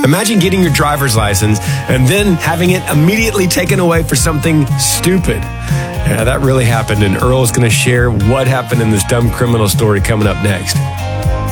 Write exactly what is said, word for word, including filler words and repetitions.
Imagine getting your driver's license and then having it immediately taken away for something stupid. Yeah, that really happened, and Earl is going to share what happened in this dumb criminal story coming up next.